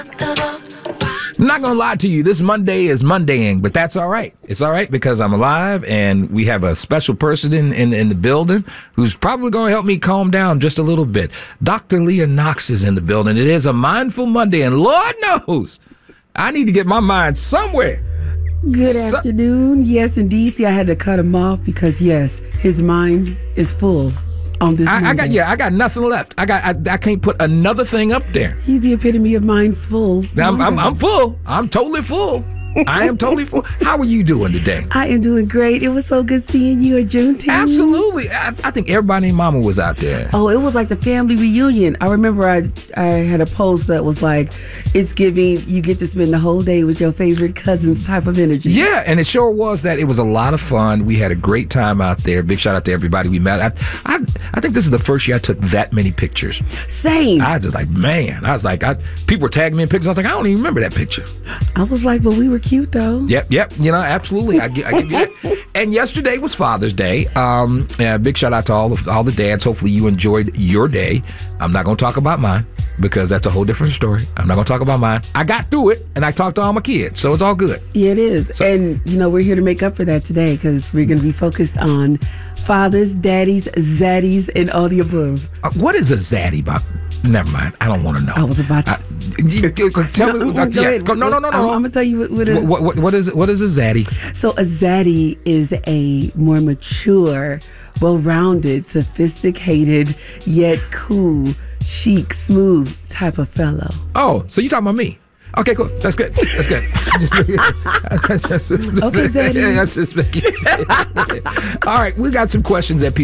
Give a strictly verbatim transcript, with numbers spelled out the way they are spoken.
I'm not going to lie to you. This Monday is Mondaying, but that's all right. It's all right because I'm alive and we have a special person in, in, in the building who's probably going to help me calm down just a little bit. Doctor Leah Knox is in the building. It is a Mindful Monday, and Lord knows I need to get my mind somewhere. Good So- afternoon. Yes, indeed. See, I had to cut him off because, yes, his mind is full on this I, I got Monday. yeah, I got nothing left. I got I, I can't put another thing up there. He's the epitome of mindful. I'm, I'm, I'm full. I'm totally full. I am totally full. How are you doing today? I am doing great. It was so good seeing you at Juneteenth. Absolutely. I, I think everybody and mama was out there. Oh, it was like the family reunion. I remember I I had a post that was like, it's giving, you get to spend the whole day with your favorite cousins type of energy. Yeah, and it sure was that. It was a lot of fun. We had a great time out there. Big shout out to everybody we met. I I, I think this is the first year I took that many pictures. Same. I was just like, man. I was like, I, people were tagging me in pictures. I was like, I don't even remember that picture. I was like, but we were cute though. Yep, yep. You know, absolutely. I, gi- I give you that. And yesterday was Father's Day. Um, yeah, big shout out to all of all the dads. Hopefully you enjoyed your day. I'm not going to talk about mine because that's a whole different story. I'm not going to talk about mine. I got through it and I talked to all my kids, so it's all good. Yeah, it is. So- and, you know, we're here to make up for that today because we're going to be focused on fathers, daddies, zaddies, and all the above. Uh, what is a zaddy, Bob? Never mind. I don't want to know. I was about to. I, you- you- tell no, me. go uh, yeah, ahead. go- no, no, no, no. I'm, no. I'm going to tell you what, what, a, What, what, what is what is a zaddy? So a zaddy is a more mature, well-rounded, sophisticated, yet cool, chic, smooth type of fellow. Oh, so you talking about me? Okay, cool. That's good. That's good. Okay, zaddy. That's just making sense. All right, we got some questions that people.